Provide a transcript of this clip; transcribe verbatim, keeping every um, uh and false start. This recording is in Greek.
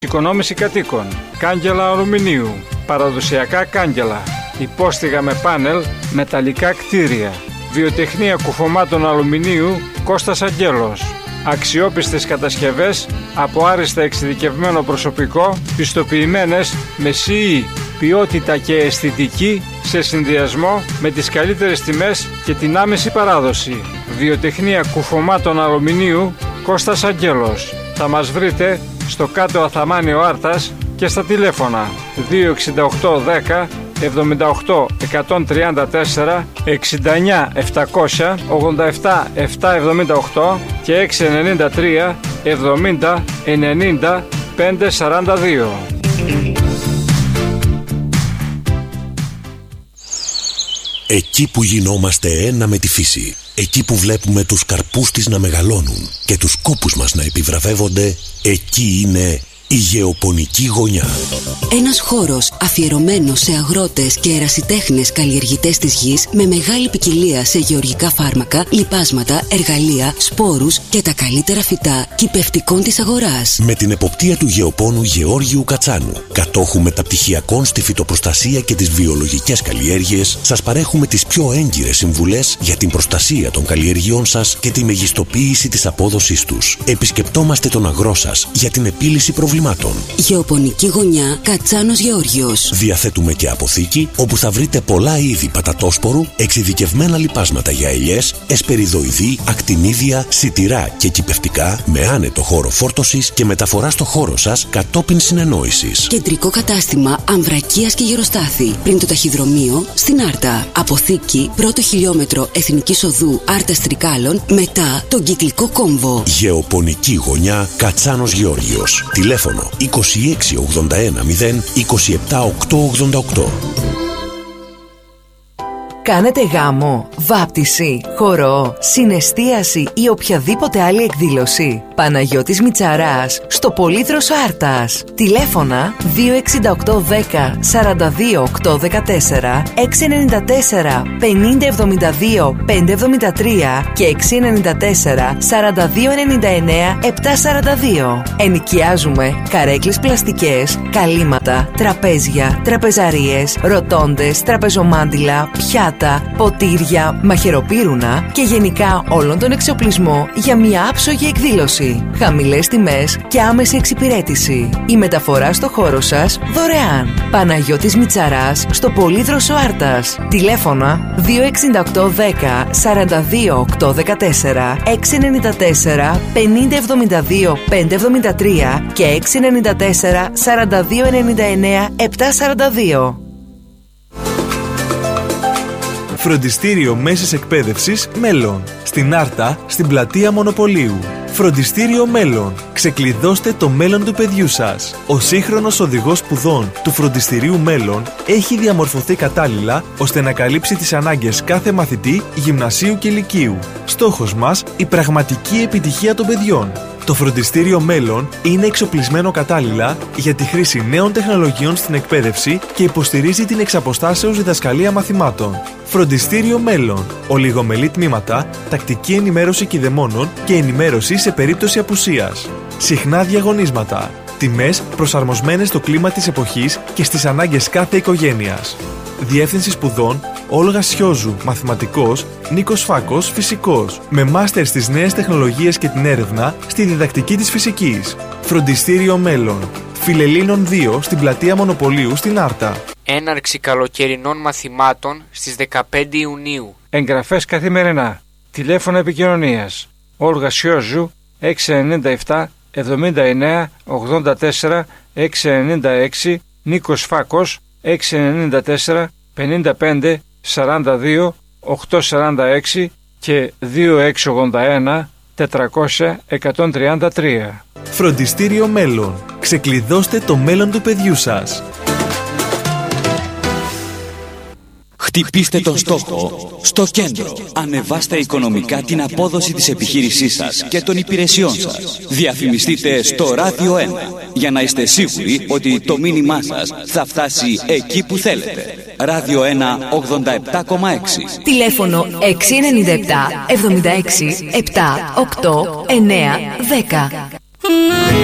Οικονόμηση κατοίκων. Κάγκελα αλουμινίου. Παραδοσιακά κάγκελα. Υπόστιγα με πάνελ. Μεταλλικά κτίρια. Βιοτεχνία κουφωμάτων αλουμινίου. Κώστας Αγγέλος. Αξιόπιστες κατασκευές από άριστα εξειδικευμένο προσωπικό, πιστοποιημένες με σι ι, ποιότητα και αισθητική σε συνδυασμό με τις καλύτερες τιμές και την άμεση παράδοση. Βιοτεχνία κουφωμάτων αλουμινίου Κώστας Αγγέλος. Θα μας βρείτε στο κάτω Αθαμάνιο Άρτας και στα τηλέφωνα δύο εξήντα οκτώ δέκα εβδομήντα οκτώ εκατόν τριάντα τέσσερα, εξήντα εννιά επτακόσια ογδόντα επτά επτακόσια εβδομήντα οκτώ και έξι εννιά τρία εβδομήντα ενενήντα πεντακόσια σαράντα δύο. Εκεί που γινόμαστε ένα με τη φύση, εκεί που βλέπουμε τους καρπούς της να μεγαλώνουν και τους κόπους μας να επιβραβεύονται, εκεί είναι η γεωπονική γωνιά. Ένας χώρος αφιερωμένος σε αγρότες και ερασιτέχνες καλλιεργητές της γης με μεγάλη ποικιλία σε γεωργικά φάρμακα, λιπάσματα, εργαλεία, σπόρους και τα καλύτερα φυτά κυπευτικών της αγοράς. Με την εποπτεία του γεωπόνου Γεώργιου Κατσάνου, κατόχου μεταπτυχιακών στη φυτοπροστασία και τις βιολογικές καλλιέργειες, σας παρέχουμε τις πιο έγκυρες συμβουλές για την προστασία των καλλιεργειών σας και τη μεγιστοποίηση της απόδοσής τους. Επισκεπτόμαστε τον αγρό σας για την επίλυση προβλημάτων. Γεωπονική γωνιά Κατσάνος Γεώργιος. Διαθέτουμε και αποθήκη όπου θα βρείτε πολλά είδη πατατόσπορου, εξειδικευμένα λιπάσματα για ελιές, εσπεριδοειδή, ακτινίδια, σιτηρά και κυπευτικά με άνετο χώρο φόρτωσης και μεταφορά στο χώρο σας κατόπιν συνεννόησης. Κεντρικό κατάστημα Αμβρακίας και Γεροστάθη. Πριν το ταχυδρομείο στην Άρτα. Αποθήκη πρώτο χιλιόμετρο Εθνικής Οδού Άρτας Τρικάλων μετά τον κυκλικό κόμβο. Γεωπονική γωνιά Κατσάνος Γεώργιος. Τηλέφωνο είκοσι έξι ογδόντα ένα μηδέν είκοσι επτά οκτακόσια ογδόντα οκτώ. Κάνετε γάμο, βάπτιση, χορό, συναισθίαση ή οποιαδήποτε άλλη εκδήλωση? Παναγιώτης Μητσαράς, στο Πολύδροσο Άρτας. Τηλέφωνα δύο εξήντα οκτώ δέκα σαράντα δύο οκτακόσια δεκατέσσερα, έξι εννιά τέσσερα πενήντα εβδομήντα δύο πεντακόσια εβδομήντα τρία και έξι εννιά τέσσερα σαράντα δύο ενενήντα εννέα επτακόσια σαράντα δύο. Ενοικιάζουμε καρέκλες πλαστικές, καλύματα, τραπέζια, τραπεζαρίες, ροτόντες, τραπεζομάντιλα, πιάτα, ποτήρια, μαχαιροπύρουνα και γενικά όλον τον εξοπλισμό για μια άψογη εκδήλωση. Χαμηλές τιμές και άμεση εξυπηρέτηση. Η μεταφορά στο χώρο σας δωρεάν. Παναγιώτης Μητσαράς, στο Πολύδροσο Άρτας. Τηλέφωνα δύο εξήντα οκτώ δέκα σαράντα δύο οκτακόσια δεκατέσσερα, έξι εννιά τέσσερα πενήντα εβδομήντα δύο πεντακόσια εβδομήντα τρία και έξι εννιά τέσσερα σαράντα δύο ενενήντα εννέα επτακόσια σαράντα δύο. Φροντιστήριο Μέσης Εκπαίδευσης Μέλλον. Στην Άρτα, στην πλατεία Μονοπωλίου. Φροντιστήριο Μέλλον. Ξεκλειδώστε το μέλλον του παιδιού σας. Ο σύγχρονος οδηγός σπουδών του Φροντιστηρίου Μέλλον έχει διαμορφωθεί κατάλληλα ώστε να καλύψει τις ανάγκες κάθε μαθητή γυμνασίου και λυκείου. Στόχος μας, η πραγματική επιτυχία των παιδιών. Το Φροντιστήριο Μέλλον είναι εξοπλισμένο κατάλληλα για τη χρήση νέων τεχνολογιών στην εκπαίδευση και υποστηρίζει την εξαποστάσεως διδασκαλία μαθημάτων. Φροντιστήριο Μέλλον. Ολιγομελή τμήματα, τακτική ενημέρωση κηδεμόνων και ενημέρωση σε περίπτωση απουσίας. Συχνά διαγωνίσματα. Τιμές προσαρμοσμένες στο κλίμα της εποχής και στις ανάγκες κάθε οικογένειας. Διεύθυνση σπουδών Όλγα Σιόζου, μαθηματικός, Νίκος Φάκος, φυσικός. Με μάστερ στις νέες τεχνολογίες και την έρευνα στη διδακτική της φυσικής. Φροντιστήριο Μέλλον. Φιλελλήνων δύο στην πλατεία Μονοπωλίου στην Άρτα. Έναρξη καλοκαιρινών μαθημάτων στις δεκαπέντε Ιουνίου. Εγγραφές καθημερινά. Τηλέφωνο επικοινωνίας Όλγα Σιόζου έξι εννιά επτά εβδομήντα εννέα ογδόντα τέσσερα έξι εννιά έξι, Νίκος Φάκος έξι εννιά τέσσερα πενήντα πέντε σαράντα δύο οκτακόσια σαράντα έξι και δύο έξι ογδόντα ένα τετρακόσια εκατόν τριάντα τρία. Φροντιστήριο Μέλλον. Ξεκλειδώστε το μέλλον του παιδιού σας. Χτυπήστε τον στόχο στο κέντρο. Ανεβάστε οικονομικά την απόδοση της επιχείρησής σας και των υπηρεσιών σας. Διαφημιστείτε στο Ράδιο ένα για να είστε σίγουροι ότι το μήνυμά σας θα φτάσει εκεί που θέλετε. Ράδιο ένα ογδόντα επτά κόμμα έξι. Τηλέφωνο έξι εννιά επτά εβδομήντα έξι επτά οκτώ εννέα δέκα.